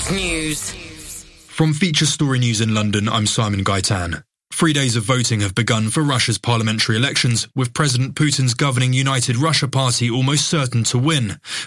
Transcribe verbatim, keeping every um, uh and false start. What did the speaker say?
World News. From Feature Story News in London, I'm Simon Gaitan. Three days of voting have begun for Russia's parliamentary elections, with President Putin's governing United Russia Party almost certain to win.